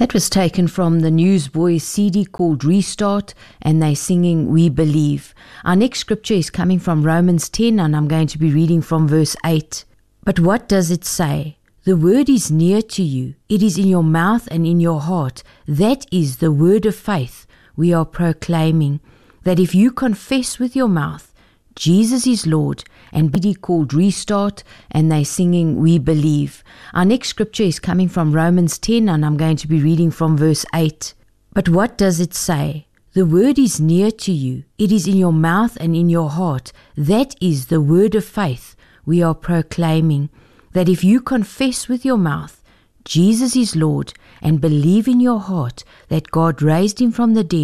That was taken from the Newsboys CD called Restart, and they're singing We Believe. Our next scripture is coming from Romans 10, and I'm going to be reading from verse 8. But what does it say? The word is near to you. It is in your mouth and in your heart. That is the word of faith we are proclaiming, that if you confess with your mouth Jesus is Lord, and CD called Restart, and they're singing We Believe. Our next scripture is coming from Romans 10, and I'm going to be reading from verse 8. But what does it say? The word is near to you. It is in your mouth and in your heart. That is the word of faith we are proclaiming, that if you confess with your mouth Jesus is Lord, and believe in your heart that God raised him from the dead,